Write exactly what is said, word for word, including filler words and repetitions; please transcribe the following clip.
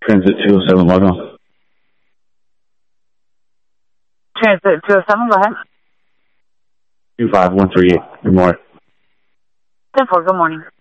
Transit two oh seven, log on. Transit two oh seven, go ahead. two five one three eight, good morning. ten four, good morning.